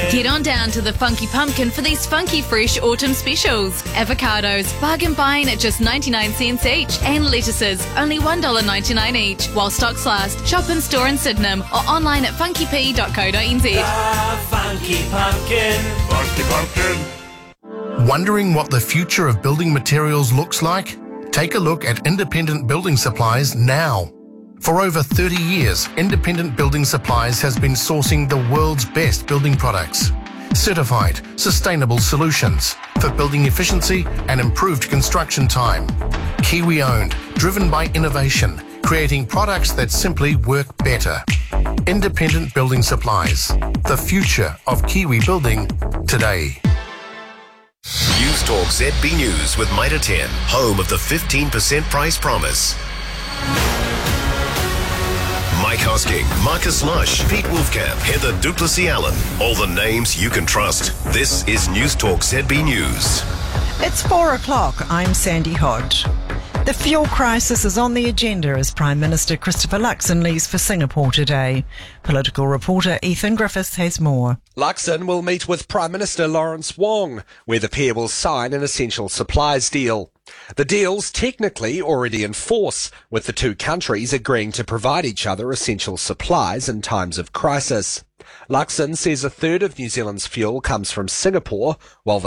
Head on down to the Funky Pumpkin for these funky fresh autumn specials. Avocados, bargain buying at just 99 cents each. And lettuces, only $1.99 each. While stocks last, shop in store in Sydenham or online at funkyp.co.nz. The Funky Pumpkin. Funky Pumpkin. Wondering what the future of building materials looks like? Take a look at Independent Building Supplies now. For over 30 years, Independent Building Supplies has been sourcing the world's best building products. Certified, sustainable solutions for building efficiency and improved construction time. Kiwi-owned, driven by innovation, creating products that simply work better. Independent Building Supplies, the future of Kiwi building today. News Talk ZB News with Mitre 10, home of the 15% price promise. Mike Hosking, Marcus Lush, Pete Wolfcamp, Heather Duplessis-Allen. All the names you can trust. This is News Talk ZB News. It's 4 o'clock. I'm Sandy Hodge. The fuel crisis is on the agenda as Prime Minister Christopher Luxon leaves for Singapore today. Political reporter Ethan Griffiths has more. Luxon will meet with Prime Minister Lawrence Wong, where the pair will sign an essential supplies deal. The deal's technically already in force, with the two countries agreeing to provide each other essential supplies in times of crisis. Luxon says a third of New Zealand's fuel comes from Singapore, while